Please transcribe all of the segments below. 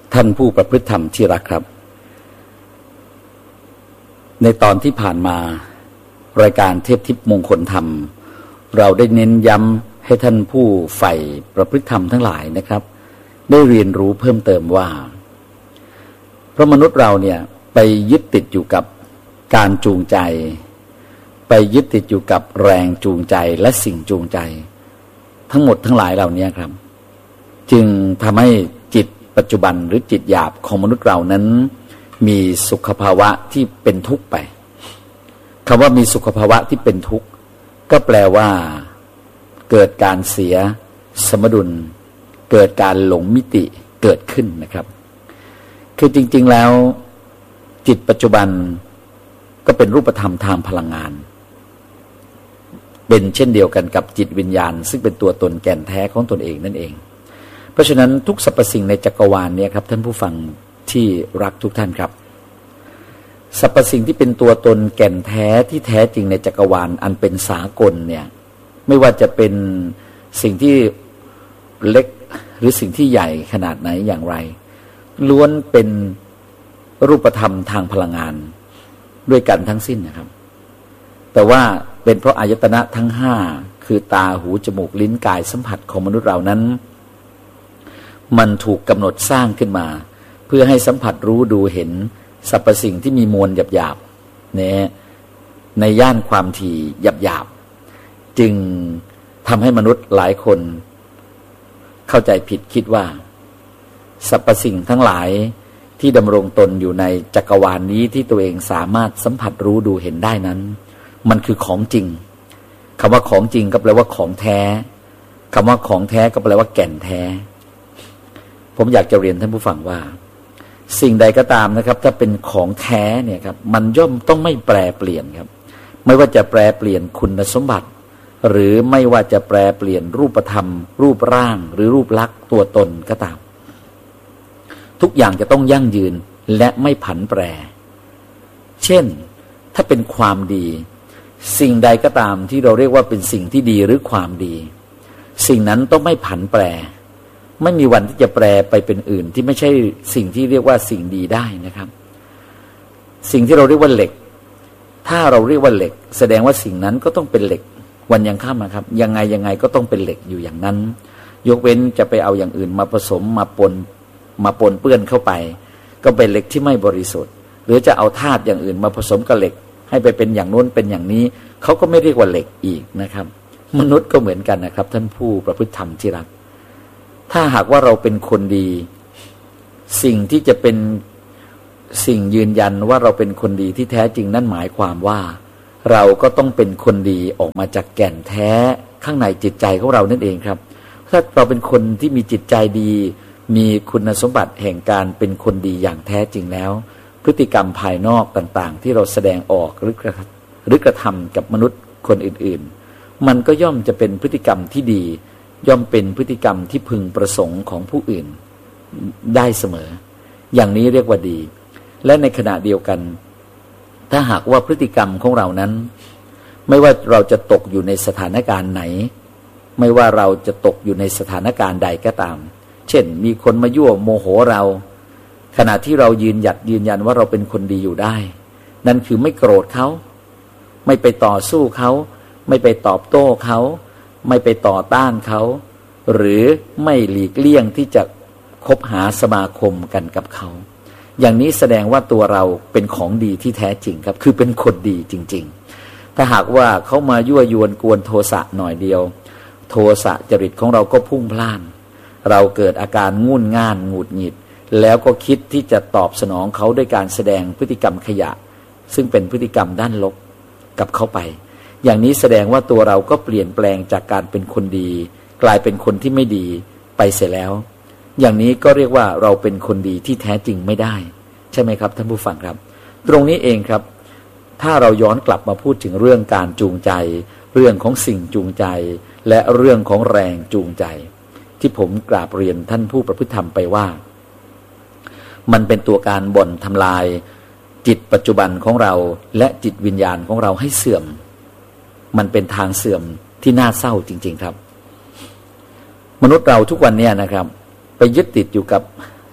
ท่านผู้ประพฤติธรรมที่รักครับในตอนที่ผ่านมารายการเทพทิพย์มงคลธรรมเราได้เน้นย้ำให้ท่านผู้ใฝ่ประพฤติธรรมทั้งหลายนะครับได้เรียนรู้เพิ่มเติมว่าเพราะมนุษย์เราเนี่ยไปยึดติดอยู่กับการจูงใจไปยึดติดอยู่กับแรงจูงใจและสิ่งจูงใจทั้งหมดทั้งหลายเหล่านี้ครับจึงทำให้จิตปัจจุบันหรือจิตหยาบของมนุษย์เรานั้นมีสุขภาวะที่เป็นทุกข์ไปคำว่ามีสุขภาวะที่เป็นทุกข์ก็แปลว่าเกิดการเสียสมดุลเกิดการหลงมิติเกิดขึ้นนะครับคือจริงๆแล้วจิตปัจจุบันก็เป็นรูปธรรมทางพลังงานเป็นเช่นเดียวกันกับจิตวิญญาณซึ่งเป็นตัวตนแก่นแท้ของตนเองนั่นเองเพราะฉะนั้นทุกสรรพสิ่งในจักรวาลเนี่ยครับท่านผู้ฟังที่รักทุกท่านครับสรรพสิ่งที่เป็นตัวตนแก่นแท้ที่แท้จริงในจักรวาลอันเป็นสากลเนี่ยไม่ว่าจะเป็นสิ่งที่เล็กหรือสิ่งที่ใหญ่ขนาดไหนอย่างไรล้วนเป็นรูปธรรมทางพลังงานด้วยกันทั้งสิ้นนะครับแต่ว่าเป็นเพราะอายตนะทั้งห้าคือตาหูจมูกลิ้นกายสัมผัสของมนุษย์เรานั้นมันถูกกำหนดสร้างขึ้นมาเพื่อให้สัมผัสรู้ดูเห็นสรรพสิ่งที่มีมวลหยาบๆเนี่ยในย่านความถี่หยาบๆจึงทำให้มนุษย์หลายคนเข้าใจผิดคิดว่าสรรพสิ่งทั้งหลายที่ดำรงตนอยู่ในจักรวาลนี้ที่ตัวเองสามารถสัมผัสรู้ดูเห็นได้นั้นมันคือของจริงคำว่าของจริงก็แปลว่าของแท้คำว่าของแท้ก็แปลว่าแก่นแท้ผมอยากจะเรียนท่านผู้ฟังว่าสิ่งใดก็ตามนะครับถ้าเป็นของแท้เนี่ยครับมันย่อมต้องไม่แปรเปลี่ยนครับไม่ว่าจะแปรเปลี่ยนคุณสมบัติหรือไม่ว่าจะแปรเปลี่ยนรูปธรรมรูปร่างหรือรูปลักษณ์ตัวตนก็ตามทุกอย่างจะต้องยั่งยืนและไม่ผันแปรเช่นถ้าเป็นความดีสิ่งใดก็ตามที่เราเรียกว่าเป็นสิ่งที่ดีหรือความดีสิ่งนั้นต้องไม่ผันแปรไม่มีวันที่จะแปรไปเป็นอื่นที่ไม่ใช่สิ่งที่เรียกว่าสิ่งดีได้นะครับสิ่งที่เราเรียกว่าเหล็กถ้าเราเรียกว่าเหล็กแสดงว่าสิ่งนั้นก็ต้องเป็นเหล็กวันยังค่ำนะครับยังไงก็ต้องเป็นเหล็กอยู่อย่างนั้นยกเว้นจะไปเอาอย่างอื่นมาผสมมาปนเปื้อนเข้าไปก็เป็นเหล็กที่ไม่บริสุทธิ์หรือจะเอาธาตุอย่างอื่นมาผสมกับเหล็กให้ไปเป็นอย่างโน้นเป็นอย่างนี้เขาก็ไม่เรียกว่าเหล็กอีกนะครับมนุษย์ก็เหมือนกันนะครับท่านผู้ประพฤติธรรมที่รักถ้าหากว่าเราเป็นคนดีสิ่งที่จะเป็นสิ่งยืนยันว่าเราเป็นคนดีที่แท้จริงนั่นหมายความว่าเราก็ต้องเป็นคนดีออกมาจากแก่นแท้ข้างในจิตใจของเรานั่นเองครับถ้าเราเป็นคนที่มีจิตใจดีมีคุณสมบัติแห่งการเป็นคนดีอย่างแท้จริงแล้วพฤติกรรมภายนอกต่างๆที่เราแสดงออกหรือกระทำกับมนุษย์คนอื่นๆมันก็ย่อมจะเป็นพฤติกรรมที่ดีย่อมเป็นพฤติกรรมที่พึงประสงค์ของผู้อื่นได้เสมออย่างนี้เรียกว่าดีและในขณะเดียวกันถ้าหากว่าพฤติกรรมของเรานั้นไม่ว่าเราจะตกอยู่ในสถานการณ์ไหนไม่ว่าเราจะตกอยู่ในสถานการณ์ใดก็ตามเช่นมีคนมายั่วโมโหเราขณะที่เรายืนยันว่าเราเป็นคนดีอยู่ได้นั่นคือไม่โกรธเขาไม่ไปต่อสู้เขาไม่ไปตอบโต้เขาไม่ไปต่อต้านเขาหรือไม่หลีกเลี่ยงที่จะคบหาสมาคมกันกับเขาอย่างนี้แสดงว่าตัวเราเป็นของดีที่แท้จริงครับคือเป็นคนดีจริงๆถ้าหากว่าเขามายั่วยวนกวนโทสะหน่อยเดียวโทสะจริตของเราก็พุ่งพล่านเราเกิดอาการงุ่นง่านหงุดหงิดแล้วก็คิดที่จะตอบสนองเขาด้วยการแสดงพฤติกรรมขยะซึ่งเป็นพฤติกรรมด้านลบกับเขาไปอย่างนี้แสดงว่าตัวเราก็เปลี่ยนแปลงจากการเป็นคนดีกลายเป็นคนที่ไม่ดีไปเสียแล้วอย่างนี้ก็เรียกว่าเราเป็นคนดีที่แท้จริงไม่ได้ใช่ไหมครับท่านผู้ฟังครับตรงนี้เองครับถ้าเราย้อนกลับมาพูดถึงเรื่องการจูงใจเรื่องของสิ่งจูงใจและเรื่องของแรงจูงใจที่ผมกราบเรียนท่านผู้ประพฤติธรรมไปว่ามันเป็นตัวการบ่อนทำลายจิตปัจจุบันของเราและจิตวิญญาณของเราให้เสื่อมมันเป็นทางเสื่อมที่น่าเศร้าจริงๆครับมนุษย์เราทุกวันนี้นะครับไปยึดติดอยู่กับ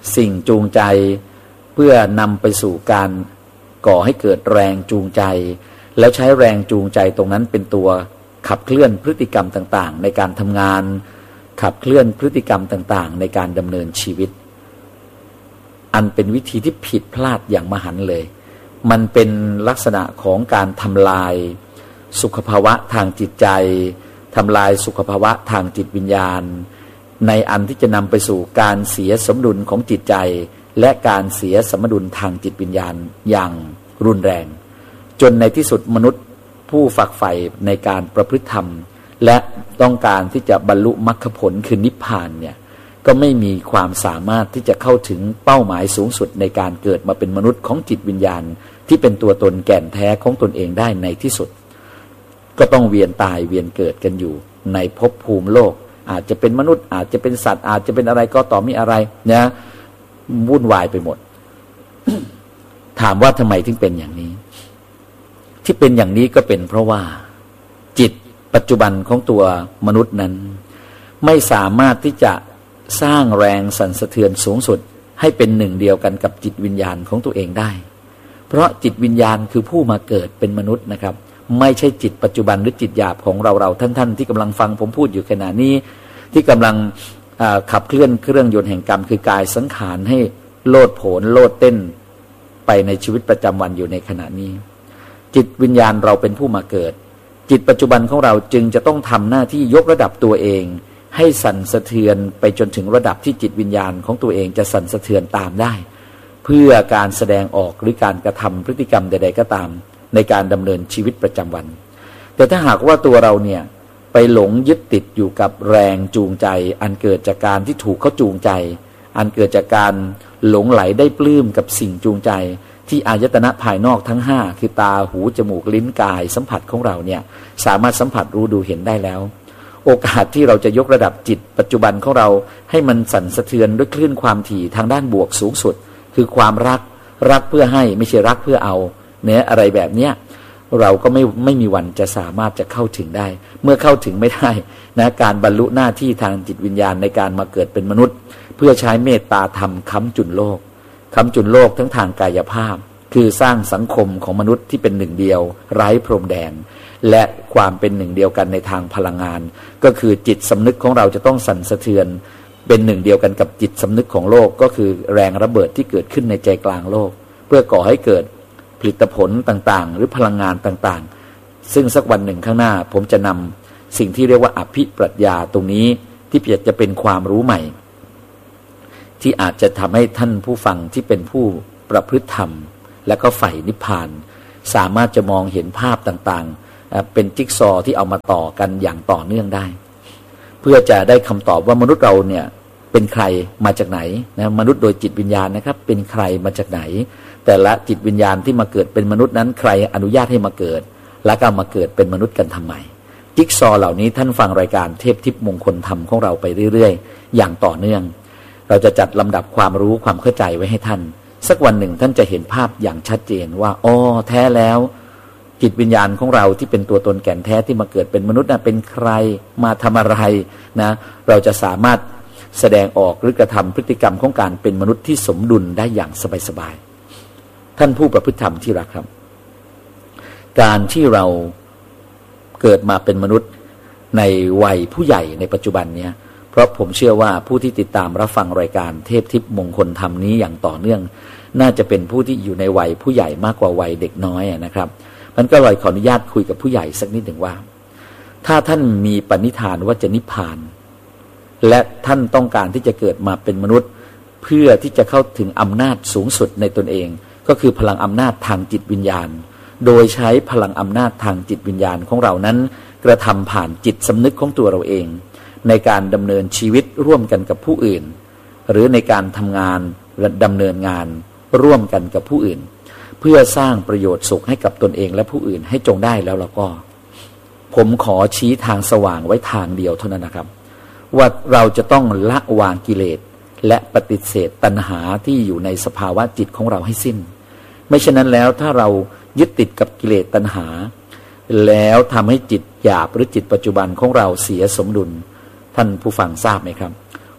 สิ่งจูงใจเพื่อนำไปสู่การก่อให้เกิดแรงจูงใจแล้วใช้แรงจูงใจตรงนั้นเป็นตัวขับเคลื่อนพฤติกรรมต่างๆในการทำงานขับเคลื่อนพฤติกรรมต่างๆในการดำเนินชีวิตอันเป็นวิธีที่ผิดพลาดอย่างมหันต์เลยมันเป็นลักษณะของการทำลายสุขภาวะทางจิตใจทำลายสุขภาวะทางจิตวิญญาณในอันที่จะนำไปสู่การเสียสมดุลของจิตใจและการเสียสมดุลทางจิตวิญญาณอย่างรุนแรงจนในที่สุดมนุษย์ผู้ฝักใฝ่ในการประพฤติธรรมและต้องการที่จะบรรลุมรรคผลคือนิพพานเนี่ยก็ไม่มีความสามารถที่จะเข้าถึงเป้าหมายสูงสุดในการเกิดมาเป็นมนุษย์ของจิตวิญญาณที่เป็นตัวตนแก่นแท้ของตนเองได้ในที่สุดก็ต้องเวียนตายเวียนเกิดกันอยู่ในภพภูมิโลกอาจจะเป็นมนุษย์อาจจะเป็นสัตว์อาจจะเป็นอะไรก็ต่อมีอะไรนะวุ่นวายไปหมด ถามว่าทำไมถึงเป็นอย่างนี้ที่เป็นอย่างนี้ก็เป็นเพราะว่าจิตปัจจุบันของตัวมนุษย์นั้นไม่สามารถที่จะสร้างแรงสั่นสะเทือนสูงสุดให้เป็นหนึ่งเดียวกันกับจิตวิญญาณของตัวเองได้เพราะจิตวิญญาณคือผู้มาเกิดเป็นมนุษย์นะครับไม่ใช่จิตปัจจุบันหรือจิตหยาบของเราท่านที่กำลังฟังผมพูดอยู่ขณะนี้ที่กำลังขับเคลื่อนเครื่องยนต์แห่งกรรมคือกายสังขารให้โลดโผนโลดเต้นไปในชีวิตประจำวันอยู่ในขณะนี้จิตวิญญาณเราเป็นผู้มาเกิดจิตปัจจุบันของเราจึงจะต้องทำหน้าที่ยกระดับตัวเองให้สั่นสะเทือนไปจนถึงระดับที่จิตวิญญาณของตัวเองจะสั่นสะเทือนตามได้เพื่อการแสดงออกหรือการกระทำพฤติกรรมใดๆก็ตามในการดำเนินชีวิตประจำวันแต่ถ้าหากว่าตัวเราเนี่ยไปหลงยึดติดอยู่กับแรงจูงใจอันเกิดจากการที่ถูกเขาจูงใจอันเกิดจากการหลงไหลได้ปลื้มกับสิ่งจูงใจที่อายตนะภายนอกทั้ง5คือตาหูจมูกลิ้นกายสัมผัสของเราเนี่ยสามารถสัมผัสรู้ดูเห็นได้แล้วโอกาสที่เราจะยกระดับจิตปัจจุบันของเราให้มันสั่นสะเทือนด้วยคลื่นความถี่ทางด้านบวกสูงสุดคือความรักเพื่อให้ไม่ใช่รักเพื่อเอาเนี่ยอะไรแบบเนี้ยเราก็ไม่มีวันจะสามารถจะเข้าถึงได้เมื่อเข้าถึงไม่ได้นะการบรรลุหน้าที่ทางจิตวิญญาณในการมาเกิดเป็นมนุษย์เพื่อใช้เมตตาธรรมค้ำจุนโลกทั้งทางกายภาพคือสร้างสังคมของมนุษย์ที่เป็นหนึ่งเดียวไร้พรมแดนและความเป็นหนึ่งเดียวกันในทางพลังงานก็คือจิตสำนึกของเราจะต้องสั่นสะเทือนเป็นหนึ่งเดียวกันกับจิตสำนึกของโลกก็คือแรงระเบิดที่เกิดขึ้นในใจกลางโลกเพื่อก่อให้เกิดผลิตผลต่างๆหรือพลังงานต่างๆซึ่งสักวันหนึ่งข้างหน้าผมจะนำสิ่งที่เรียกว่าอภิปรัชญาตรงนี้ที่จะเป็นความรู้ใหม่ที่อาจจะทำให้ท่านผู้ฟังที่เป็นผู้ประพฤติธรรมและก็ใฝ่นิพพานสามารถจะมองเห็นภาพต่างๆเป็นจิ๊กซอว์ที่เอามาต่อกันอย่างต่อเนื่องได้เพื่อจะได้คำตอบว่ามนุษย์เราเนี่ยเป็นใครมาจากไหนนะมนุษย์โดยจิตวิญญาณนะครับเป็นใครมาจากไหนแต่ละจิตวิญญาณที่มาเกิดเป็นมนุษย์นั้นใครอนุญาตให้มาเกิดและก็มาเกิดเป็นมนุษย์กันทำไมจิ๊กซอว์เหล่านี้ท่านฟังรายการเทพทิพย์มงคลธรรมของเราไปเรื่อยๆอย่างต่อเนื่องเราจะจัดลำดับความรู้ความเข้าใจไว้ให้ท่านสักวันหนึ่งท่านจะเห็นภาพอย่างชัดเจนว่าอ๋อแท้แล้วจิตวิญญาณของเราที่เป็นตัวตนแก่นแท้ที่มาเกิดเป็นมนุษย์น่ะเป็นใครมาทำอะไรนะเราจะสามารถแสดงออกหรือกระทำพฤติกรรมของการเป็นมนุษย์ที่สมดุลได้อย่างสบายๆท่านผู้ประพฤติธรรมที่รักครับการที่เราเกิดมาเป็นมนุษย์ในวัยผู้ใหญ่ในปัจจุบันเนี้ยเพราะผมเชื่อว่าผู้ที่ติดตามรับฟังรายการเทพทิพย์มงคลธรรมนี้อย่างต่อเนื่องน่าจะเป็นผู้ที่อยู่ในวัยผู้ใหญ่มากกว่าวัยเด็กน้อยนะครับมันก็เลยขออนุญาตคุยกับผู้ใหญ่สักนิดหนึ่งว่าถ้าท่านมีปณิธานว่าจะนิพพานและท่านต้องการที่จะเกิดมาเป็นมนุษย์เพื่อที่จะเข้าถึงอำนาจสูงสุดในตนเองก็คือพลังอำนาจทางจิตวิญญาณโดยใช้พลังอำนาจทางจิตวิญญาณของเรานั้นกระทำผ่านจิตสำนึกของตัวเราเองในการดำเนินชีวิตร่วมกันกับผู้อื่นหรือในการทำงานและดำเนินงานร่วมกันกับผู้อื่นเพื่อสร้างประโยชน์สุขให้กับตนเองและผู้อื่นให้จงได้แล้วเราก็ผมขอชี้ทางสว่างไว้ทางเดียวเท่านั้นนะครับว่าเราจะต้องละวางกิเลสและปฏิเสธตัณหาที่อยู่ในสภาวะจิตของเราให้สิ้นไม่ฉะนั้นแล้วถ้าเรายึดติดกับกิเลสตัณหาแล้วทำให้จิตหยาบหรือจิตปัจจุบันของเราเสียสมดุลท่านผู้ฟังทราบไหมครับ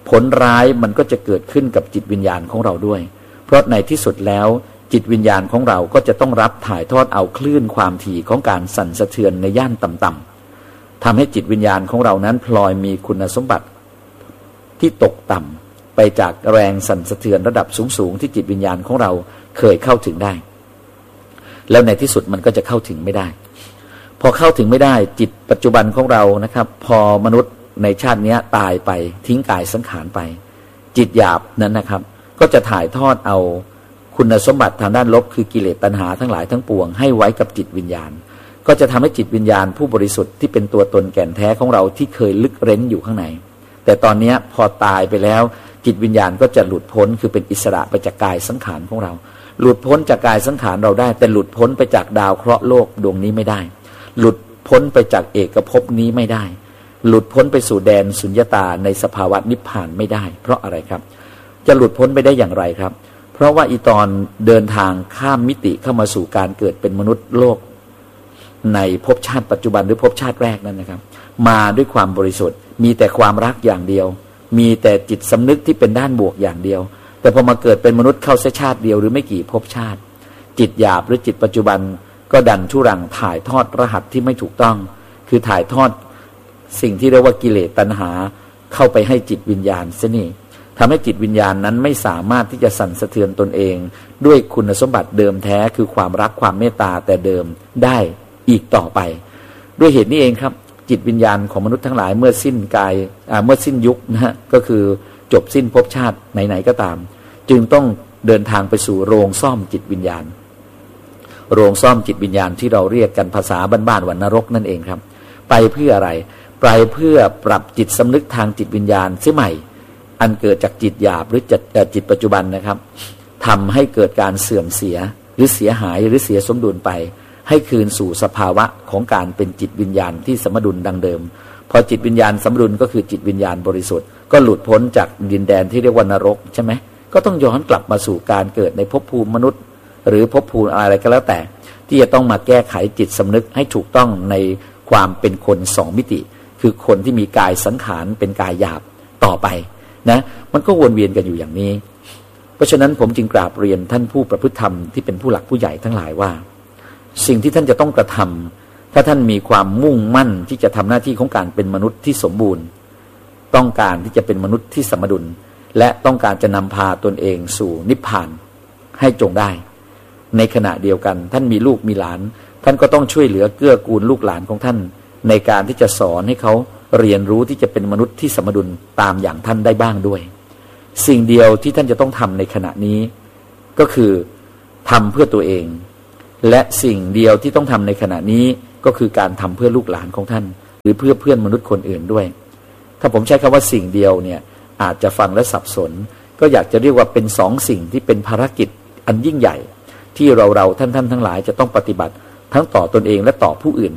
ผลร้ายมันก็จะเกิดขึ้นกับจิตวิญญาณของเราด้วยเพราะในที่สุดแล้วจิตวิญญาณของเราก็จะต้องรับถ่ายทอดเอาคลื่นความถี่ของการสั่นสะเทือนในย่านต่ำๆทำให้จิตวิญญาณของเรานั้นพลอยมีคุณสมบัติที่ตกต่ำไปจากแรงสั่นสะเทือนระดับสูงๆที่จิตวิญญาณของเราเคยเข้าถึงได้แล้วในที่สุดมันก็จะเข้าถึงไม่ได้พอเข้าถึงไม่ได้จิตปัจจุบันของเรานะครับพอมนุษย์ในชาตินี้ตายไปทิ้งกายสังขารไปจิตหยาบนั้นนะครับก็จะถ่ายทอดเอาคุณสมบัติทางด้านลบคือกิเลสตัณหาทั้งหลายทั้งปวงให้ไว้กับจิตวิญญาณก็จะทำให้จิตวิญญาณผู้บริสุทธิ์ที่เป็นตัวตนแก่นแท้ของเราที่เคยลึกเร้นอยู่ข้างในแต่ตอนนี้พอตายไปแล้วจิตวิญญาณก็จะหลุดพ้นคือเป็นอิสระไปจากกายสังขารของเราหลุดพ้นจากกายสังขารเราได้แต่หลุดพ้นไปจากดาวเคราะห์โลกดวงนี้ไม่ได้หลุดพ้นไปจากเอกภพนี้ไม่ได้หลุดพ้นไปสู่แดนสุญญตาในสภาวะนิพพานไม่ได้เพราะอะไรครับจะหลุดพ้นไปได้อย่างไรครับเพราะว่าอีตอนเดินทางข้ามมิติเข้ามาสู่การเกิดเป็นมนุษย์โลกในภพชาติปัจจุบันหรือภพชาติแรกนั้นนะครับมาด้วยความบริสุทธิ์มีแต่ความรักอย่างเดียวมีแต่จิตสำนึกที่เป็นด้านบวกอย่างเดียวแต่พอมาเกิดเป็นมนุษย์เข้าเสียชาติเดียวหรือไม่กี่ภพชาติจิตหยาบหรือจิตปัจจุบันก็ดันทุรังถ่ายทอดรหัสที่ไม่ถูกต้องคือถ่ายทอดสิ่งที่เรียกว่ากิเลสตัณหาเข้าไปให้จิตวิญญาณเสียนี่ทำให้จิตวิญญาณนั้นไม่สามารถที่จะสั่นสะเทือนตนเองด้วยคุณสมบัติเดิมแท้คือความรักความเมตตาแต่เดิมได้อีกต่อไปด้วยเหตุนี้เองครับจิตวิญญาณของมนุษย์ทั้งหลายเมื่อสิ้นกายเมื่อสิ้นยุคนะฮะก็คือจบสิ้นภพชาติไหนๆก็ตามจึงต้องเดินทางไปสู่โรงซ่อมจิตวิญญาณโรงซ่อมจิตวิญญาณที่เราเรียกกันภาษาบ้านๆว่านรกนั่นเองครับไปเพื่ออะไรไปเพื่อปรับจิตสำนึกทางจิตวิญญาณเสียใหม่อันเกิดจากจิตหยาบหรือจิตปัจจุบันนะครับทำให้เกิดการเสื่อมเสียหรือเสียหายหรือเสียสมดุลไปให้คืนสู่สภาวะของการเป็นจิตวิญญาณที่สมดุลดังเดิมพอจิตวิญญาณสมดุลก็คือจิตวิญญาณบริสุทธิ์ก็หลุดพ้นจากดินแดนที่เรียกว่านรกใช่ไหมก็ต้องย้อนกลับมาสู่การเกิดในภพภูมิมนุษย์หรือภพภูมิอะไรก็แล้วแต่ที่จะต้องมาแก้ไขจิตสำนึกให้ถูกต้องในความเป็นคนสองมิติคือคนที่มีกายสังขารเป็นกายหยาบต่อไปนะมันก็วนเวียนกันอยู่อย่างนี้เพราะฉะนั้นผมจึงกราบเรียนท่านผู้ประพฤติธรรมที่เป็นผู้หลักผู้ใหญ่ทั้งหลายว่าสิ่งที่ท่านจะต้องกระทำถ้าท่านมีความมุ่งมั่นที่จะทำหน้าที่ของการเป็นมนุษย์ที่สมบูรณ์ต้องการที่จะเป็นมนุษย์ที่สมดุลและต้องการจะนำพาตนเองสู่นิพพานให้จงได้ในขณะเดียวกันท่านมีลูกมีหลานท่านก็ต้องช่วยเหลือเกื้อกูลลูกหลานของท่านในการที่จะสอนให้เขาเรียนรู้ที่จะเป็นมนุษย์ที่สมดุลตามอย่างท่านได้บ้างด้วยสิ่งเดียวที่ท่านจะต้องทำในขณะนี้ก็คือทำเพื่อตัวเองและสิ่งเดียวที่ต้องทำในขณะนี้ก็คือการทำเพื่อลูกหลานของท่านหรือเพื่อเพื่อนมนุษย์คนอื่นด้วยถ้าผมใช้คำว่าสิ่งเดียวเนี่ยอาจจะฟังและสับสนก็อยากจะเรียกว่าเป็นสองสิ่งที่เป็นภารกิจอันยิ่งใหญ่ที่เราท่านทั้งหลายจะต้องปฏิบัติทั้งต่อตนเองและต่อผู้อื่น